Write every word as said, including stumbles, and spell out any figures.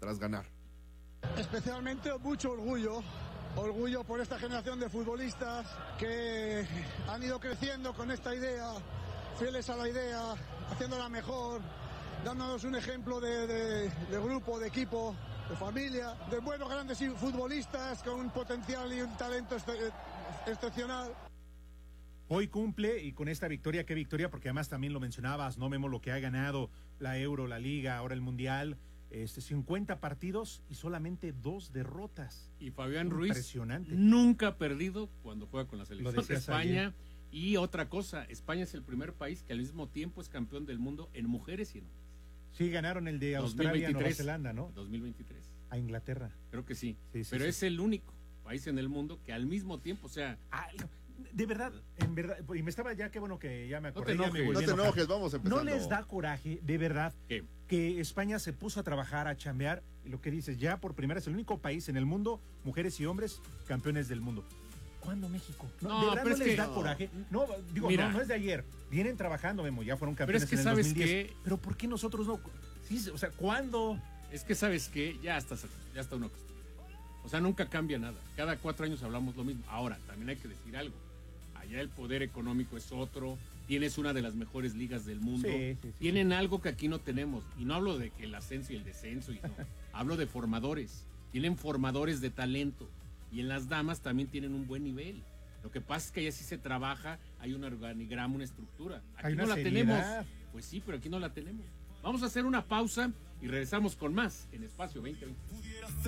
tras ganar. Especialmente mucho orgullo, orgullo por esta generación de futbolistas que han ido creciendo con esta idea, fieles a la idea, haciéndola mejor, dándonos un ejemplo de, de, de grupo, de equipo, de familia, de buenos grandes futbolistas con un potencial y un talento ex excepcional. Hoy cumple, y con esta victoria, qué victoria, porque además también lo mencionabas, no Memo, lo que ha ganado la Euro, la Liga, ahora el Mundial, este, cincuenta partidos y solamente dos derrotas. Y Fabián Ruiz impresionante, nunca ha perdido cuando juega con la selección de España. Ayer. Y otra cosa, España es el primer país que al mismo tiempo es campeón del mundo en mujeres y en hombres. Sí, ganaron el de Australia, Nueva Zelanda, ¿no? dos mil veintitrés. A Inglaterra. Creo que sí, sí, sí pero sí. es el único país en el mundo que al mismo tiempo, o sea... Ah, de verdad, en verdad, y me estaba ya, qué bueno que ya me acordé. No te enojes, no te enojes, vamos empezando. ¿No les da coraje, de verdad, ¿Qué? que España se puso a trabajar, a chambear, y lo que dices, ya por primera es el único país en el mundo, mujeres y hombres, campeones del mundo? ¿Cuándo México? No, No, ¿de verdad pero no es les que, da no. coraje? No, digo, Mira, no, no es de ayer. Vienen trabajando, Memo, ya fueron pero campeones es que en el sabes dos mil diez. que... Pero ¿por qué nosotros no? Sí, o sea, ¿cuándo? Es que sabes que ya está, ya está uno acostumbrado. O sea, nunca cambia nada. Cada cuatro años hablamos lo mismo. Ahora, también hay que decir algo. Allá el poder económico es otro. Tienes una de las mejores ligas del mundo. Sí, sí, sí, Tienen sí. algo que aquí no tenemos. Y no hablo de que el ascenso y el descenso. Y no. Hablo de formadores. Tienen formadores de talento. Y en las damas también tienen un buen nivel. Lo que pasa es que allá sí se trabaja. Hay un organigrama, una estructura. Aquí Hay una no la seriedad. tenemos. Pues sí, pero aquí no la tenemos. Vamos a hacer una pausa y regresamos con más en Espacio veinte veinte.